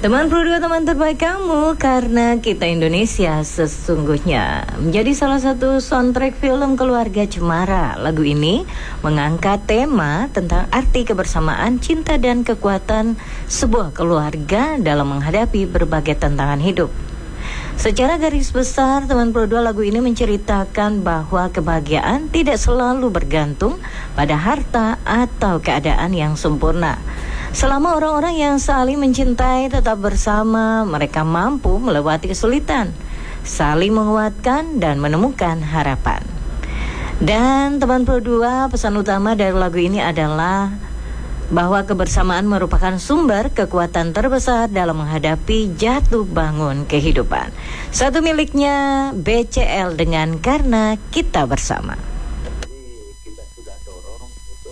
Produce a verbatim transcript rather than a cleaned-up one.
Teman Pro dua, teman terbaik kamu, karena kita Indonesia sesungguhnya menjadi salah satu soundtrack film keluarga Cemara. Lagu ini mengangkat tema tentang arti kebersamaan, cinta dan kekuatan sebuah keluarga dalam menghadapi berbagai tantangan hidup. Secara garis besar, teman Pro dua, lagu ini menceritakan bahwa kebahagiaan tidak selalu bergantung pada harta atau keadaan yang sempurna. Selama orang-orang yang saling mencintai tetap bersama, mereka mampu melewati kesulitan, saling menguatkan dan menemukan harapan. Dan teman Pro dua, pesan utama dari lagu ini adalah bahwa kebersamaan merupakan sumber kekuatan terbesar dalam menghadapi jatuh bangun kehidupan. Satu miliknya B C L dengan Karena Kita Bersama.